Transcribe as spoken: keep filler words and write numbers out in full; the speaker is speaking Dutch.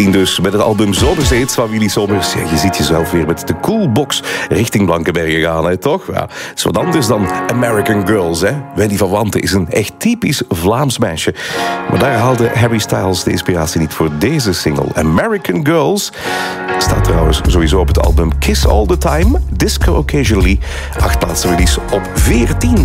veertien dus, met het album Zomersteeds van Willy Sommers. Ja, je ziet jezelf weer met de Coolbox richting Blankenberge gaan, hè, toch? Ja, het is wat anders dan American Girls, hè. Wendy van Wanten is een echt typisch Vlaams meisje. Maar daar haalde Harry Styles de inspiratie niet voor deze single. American Girls staat trouwens sowieso op het album Kiss All The Time, Disco Occasionally. Acht plaatsen release op veertien.